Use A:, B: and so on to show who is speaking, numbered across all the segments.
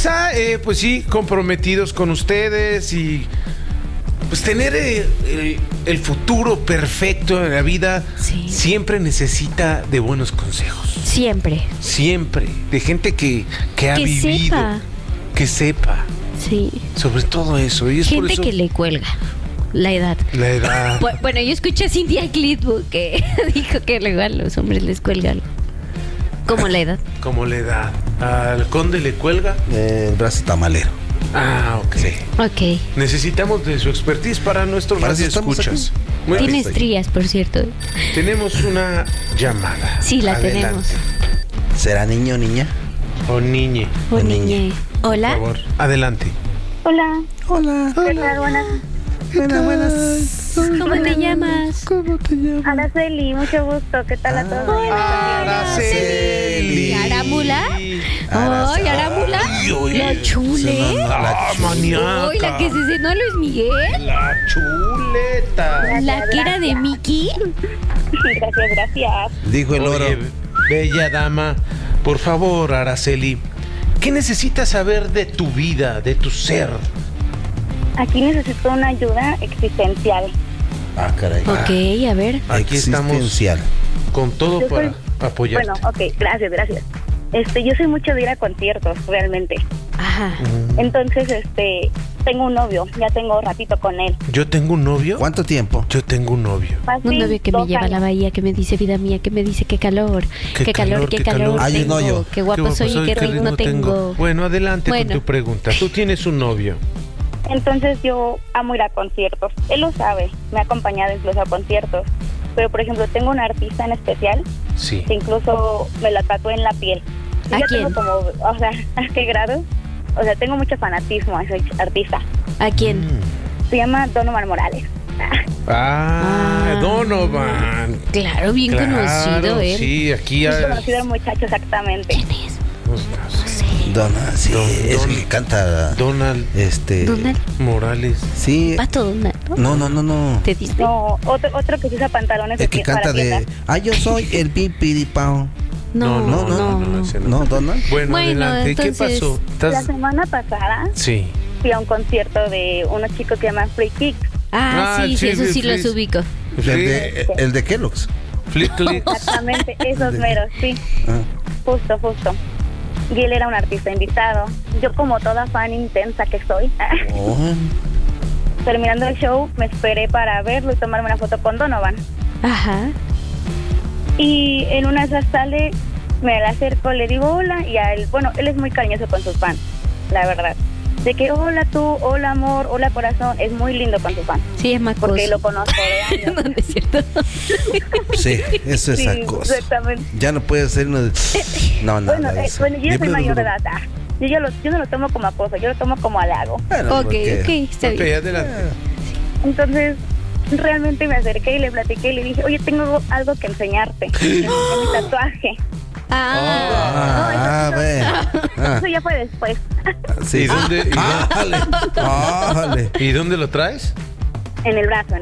A: quizá, pues sí, comprometidos con ustedes y pues tener el futuro perfecto en la vida siempre necesita de buenos consejos. Siempre. De gente que ha vivido. Que sepa.
B: Sí.
A: Sobre todo eso. Y es
B: gente
A: por eso
B: que le cuelga la edad. Bueno, yo escuché a Cynthia Clitwood que dijo que luego a los hombres les cuelga algo. ¿Cómo la edad?
A: Como la edad. Al conde le cuelga
C: el brazo tamalero.
A: Ah, ok.
C: Sí.
B: Ok.
A: Necesitamos de su expertise para nuestros radioescuchas.
B: Tiene estrías, por cierto.
A: Tenemos una llamada.
B: Sí, la tenemos.
C: ¿Será niño o niña?
A: O niñe.
B: O niñe. Hola.
A: Por favor, adelante.
D: Hola.
B: ¿Qué tal?
C: Buenas.
B: ¿Cómo te llamas?
D: Araceli, mucho gusto. ¿Qué tal a todos?
A: Araceli.
B: ¿Arámbula? ¡Ay, Arámbula! ¡La chule!
A: Maníaca.
B: ¡Ay, la que se cenó a Luis Miguel!
A: La chuleta.
B: ¿La que era de Mickey?
D: Gracias.
C: Dijo el oro.
A: Oye, bella dama, por favor, Araceli, ¿qué necesitas saber de tu vida, de tu ser?
D: Aquí necesito una ayuda existencial.
C: Ah, caray.
B: Ok, a ver.
A: Aquí estamos con todo
D: Yo
A: para apoyarte.
D: Bueno, ok, gracias. Yo soy mucho de ir a conciertos, realmente.
B: Ajá.
D: Entonces, tengo un novio, ya tengo ratito con él.
A: ¿Yo tengo un novio?
C: ¿Cuánto tiempo?
A: Yo tengo un novio.
D: Fácil,
B: Un novio que me
D: 2
B: lleva a la
D: años.
B: bahía, que me dice vida mía, que me dice qué calor, qué calor
C: Hay un
B: tengo,
C: hoyo.
B: qué guapo soy y qué ritmo tengo.
A: Bueno, adelante con tu pregunta. Tú tienes un novio.
D: Entonces yo amo ir a conciertos. Él lo sabe, me ha acompañado incluso a conciertos. Pero, por ejemplo, tengo una artista en especial
A: Sí.
D: que incluso me la tatué en la piel.
B: ¿A
D: Yo
B: quién?
D: tengo como, ¿a qué grado? O sea, tengo mucho fanatismo a ese artista.
B: ¿A quién?
D: Se llama Donovan Morales.
A: Donovan.
B: Claro, bien conocido él.
A: Sí, aquí
D: Muy conocido el muchacho, exactamente.
B: ¿Quién es?
C: Donald, sí, es el que canta.
A: Donald.
B: Donald.
A: Morales.
C: Sí.
B: Pato Donald, ¿no?
C: No.
B: ¿Te diste?
D: No, otro que se usa pantalones
C: El que
D: para
C: canta
D: tiendas.
C: yo soy el pipiripao.
B: No.
A: ese
C: No, Donald.
A: Bueno, adelante.
B: entonces,
A: ¿Qué pasó?
D: La semana pasada
A: Sí.
D: fui a un concierto de unos chicos que llaman Free Kicks.
B: Sí, eso sí los ubico.
C: El de Kellogg's.
A: Flick Click.
D: Exactamente, esos meros, sí.
C: Ah.
D: Justo. Y él era un artista invitado. Yo, como toda fan intensa que soy,
C: Oh.
D: terminando el show, me esperé para verlo y tomarme una foto con Donovan.
B: Ajá.
D: Y en una de esas sale, me la acerco, le digo hola, y a él, él es muy cariñoso con sus fans, la verdad. De que hola tú, hola amor, hola corazón, es muy lindo con sus fans.
B: Sí, es Macoso.
D: Porque lo conozco de años.
B: No, no es cierto.
C: Sí, eso es
D: Sí,
C: acoso.
D: exactamente.
C: Ya no puede ser uno de... No,
D: Bueno,
C: de eso.
D: yo ya soy mayor de edad. Yo no lo tomo como acoso, yo lo tomo como halago.
C: Bueno,
B: Ok,
C: porque-
B: está bien.
A: Adelante.
D: Entonces, realmente me acerqué y le platiqué y le dije, oye, tengo algo que enseñarte. Es mi tatuaje. Eso ya fue después.
C: Sí.
A: ¿Y dónde,
C: Dale.
A: ¿Y dónde lo traes?
D: En el brazo.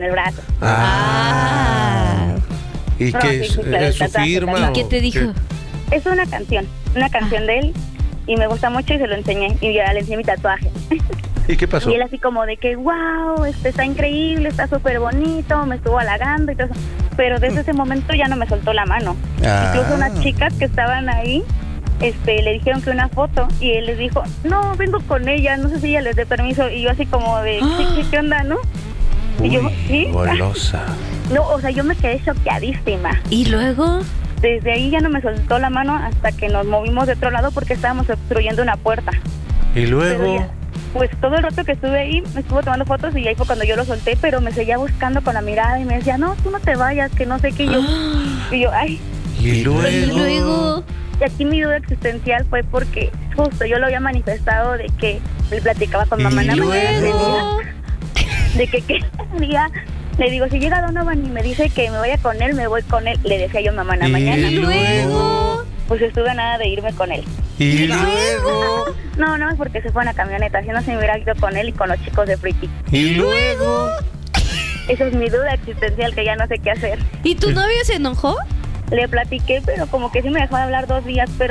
A: ¿Y
D: No,
A: qué
D: sí,
A: es?
D: claro,
A: ¿Es su
D: tatuaje,
A: firma?
D: tatuaje.
A: o
B: ¿Qué te dijo?
D: Es una canción de él y me gusta mucho y se lo enseñé y ya le enseñé mi tatuaje.
A: ¿Y qué pasó?
D: Y él así como de que, wow, está increíble, está súper bonito, me estuvo halagando y todo eso. Pero desde ese momento ya no me soltó la mano. Incluso unas chicas que estaban ahí, le dijeron que una foto y él les dijo, no, vengo con ella, no sé si ella les dé permiso. Y yo así como de, ¿qué onda, no? Y yo, ¿sí?
A: Golosa.
D: No, o sea, yo me quedé choqueadísima.
B: ¿Y luego?
D: Desde ahí ya no me soltó la mano hasta que nos movimos de otro lado porque estábamos obstruyendo una puerta.
A: ¿Y
D: Pero
A: luego?
D: ya, pues todo el rato que estuve ahí me estuvo tomando fotos y ahí fue cuando yo lo solté, pero me seguía buscando con la mirada y me decía, no, tú no te vayas, que no sé qué. Y yo, ay.
A: ¿Y luego?
B: ¿Y luego?
D: Y aquí mi duda existencial fue porque justo yo lo había manifestado de que le platicaba con mamá en la mañana, de que qué día. Le digo, si llega Donovan y me dice que me vaya con él, me voy con él. Le decía yo mamá en la mañana.
A: ¿Y luego?
D: Pues estuve a nada de irme con él.
A: ¿Y luego?
D: No, es porque se fue en la camioneta. Si no, se me hubiera ido con él y con los chicos de Friki.
A: ¿Y luego?
D: Esa es mi duda existencial, que ya no sé qué hacer.
B: ¿Y tu novio se enojó?
D: Le platiqué, pero como que sí me dejó de hablar 2 días, pero